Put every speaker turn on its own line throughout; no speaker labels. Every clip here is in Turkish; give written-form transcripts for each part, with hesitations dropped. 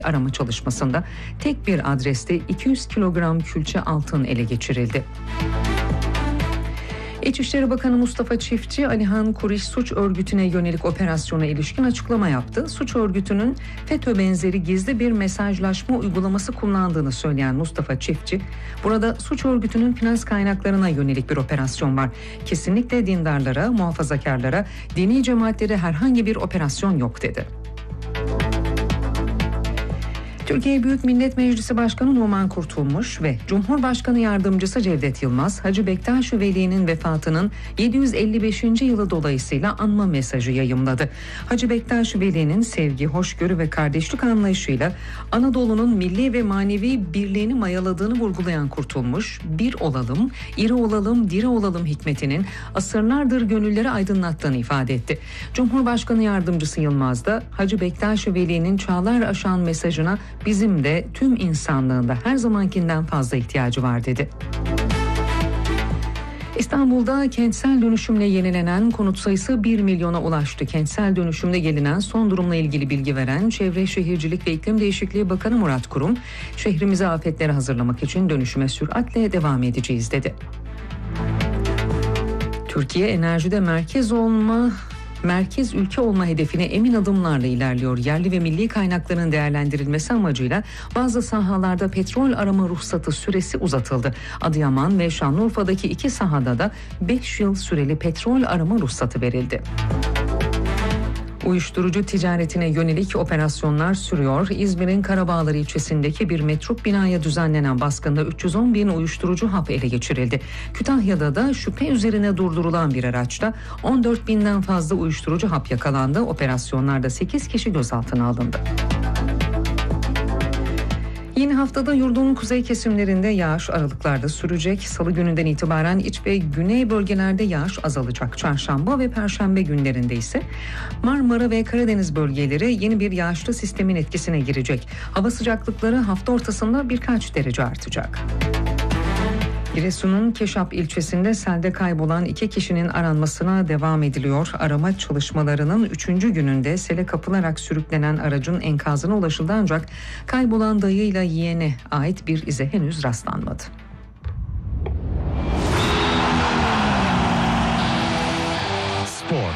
Arama çalışmasında tek bir adreste 200 kilogram külçe altın ele geçirildi. İçişleri Bakanı Mustafa Çiftçi, Alihan Kuriş suç örgütüne yönelik operasyona ilişkin açıklama yaptı. Suç örgütünün FETÖ benzeri gizli bir mesajlaşma uygulaması kullandığını söyleyen Mustafa Çiftçi, burada suç örgütünün finans kaynaklarına yönelik bir operasyon var. Kesinlikle dindarlara, muhafazakarlara, dini cemaatlere herhangi bir operasyon yok dedi. Türkiye Büyük Millet Meclisi Başkanı Numan Kurtulmuş ve Cumhurbaşkanı Yardımcısı Cevdet Yılmaz, Hacı Bektaş Veli'nin vefatının 755. yılı dolayısıyla anma mesajı yayımladı. Hacı Bektaş Veli'nin sevgi, hoşgörü ve kardeşlik anlayışıyla Anadolu'nun milli ve manevi birliğini mayaladığını vurgulayan Kurtulmuş, bir olalım, iri olalım, diri olalım hikmetinin asırlardır gönülleri aydınlattığını ifade etti. Cumhurbaşkanı Yardımcısı Yılmaz da Hacı Bektaş Veli'nin çağlar aşan mesajına bizim de tüm insanlığında her zamankinden fazla ihtiyacı var dedi. İstanbul'da kentsel dönüşümle yenilenen konut sayısı 1 milyona ulaştı. Kentsel dönüşümle gelinen son durumla ilgili bilgi veren Çevre Şehircilik ve İklim Değişikliği Bakanı Murat Kurum, şehrimizi afetlere hazırlamak için dönüşüme süratle devam edeceğiz dedi. Türkiye enerjide merkez ülke olma hedefine emin adımlarla ilerliyor. Yerli ve milli kaynakların değerlendirilmesi amacıyla bazı sahalarda petrol arama ruhsatı süresi uzatıldı. Adıyaman ve Şanlıurfa'daki 2 sahada da 5 yıl süreli petrol arama ruhsatı verildi. Uyuşturucu ticaretine yönelik operasyonlar sürüyor. İzmir'in Karabağlar ilçesindeki bir metruk binaya düzenlenen baskında 310 bin uyuşturucu hap ele geçirildi. Kütahya'da da şüphe üzerine durdurulan bir araçta 14 binden fazla uyuşturucu hap yakalandı. Operasyonlarda 8 kişi gözaltına alındı. Yeni haftada yurdun kuzey kesimlerinde yağış aralıklarda sürecek. Salı gününden itibaren iç ve güney bölgelerde yağış azalacak. Çarşamba ve perşembe günlerinde ise Marmara ve Karadeniz bölgeleri yeni bir yağışlı sistemin etkisine girecek. Hava sıcaklıkları hafta ortasında birkaç derece artacak. Giresun'un Keşap ilçesinde selde kaybolan 2 kişinin aranmasına devam ediliyor. Arama çalışmalarının 3. gününde sele kapılarak sürüklenen aracın enkazına ulaşıldı ancak kaybolan dayıyla yeğene ait bir ize henüz rastlanmadı.
Spor.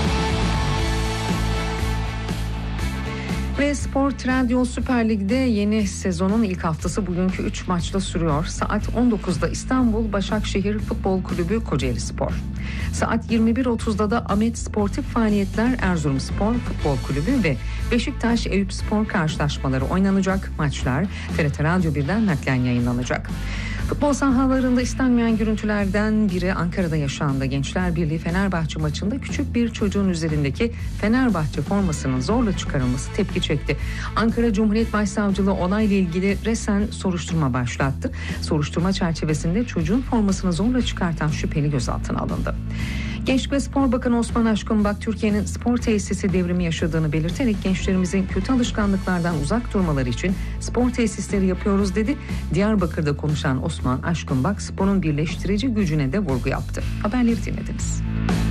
Ve Spor Trendyol Süper Lig'de yeni sezonun ilk haftası bugünkü 3 maçla sürüyor. Saat 19'da İstanbul Başakşehir Futbol Kulübü Kocaelispor. Saat 21.30'da da Ahmet Sportif Faaliyetler Erzurumspor Futbol Kulübü ve Beşiktaş Eyüpspor karşılaşmaları oynanacak. Maçlar TRT Radyo 1'den naklen yayınlanacak. Futbol sahalarında istenmeyen görüntülerden biri Ankara'da yaşandı. Gençler Birliği Fenerbahçe maçında küçük bir çocuğun üzerindeki Fenerbahçe formasının zorla çıkarılması tepki çekti. Ankara Cumhuriyet Başsavcılığı olayla ilgili resen soruşturma başlattı. Soruşturma çerçevesinde çocuğun formasını zorla çıkartan şüpheli gözaltına alındı. Gençlik ve Spor Bakanı Osman Aşkınbak, Türkiye'nin spor tesisi devrimi yaşadığını belirterek gençlerimizin kötü alışkanlıklardan uzak durmaları için spor tesisleri yapıyoruz dedi. Diyarbakır'da konuşan Osman Aşkınbak, sporun birleştirici gücüne de vurgu yaptı. Haberleri dinlediniz.